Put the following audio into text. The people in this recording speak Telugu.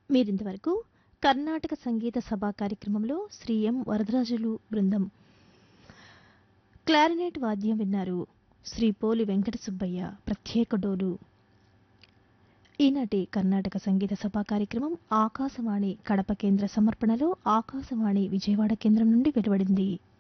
మీరింతవరకు కర్ణాటక సంగీత సభా కార్యక్రమంలో శ్రీ ఎం వరదరాజులు బృందం క్లారినేట్ వాద్యం విన్నారు. శ్రీ పోలి వెంకట సుబ్బయ్య ప్రత్యేక డోలు. ఈనాటి కర్ణాటక సంగీత సభా కార్యక్రమం ఆకాశవాణి కడప కేంద్ర సమర్పణలో ఆకాశవాణి విజయవాడ కేంద్రం నుండి వెలువడింది.